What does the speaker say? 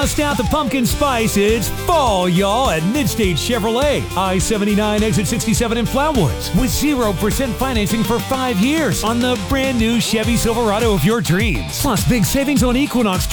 Bust out the pumpkin spice. It's fall, y'all, at Midstate Chevrolet. I-79 exit 67 in Flatwoods with 0% financing for 5 years on the brand new Chevy Silverado of your dreams. Plus big savings on Equinox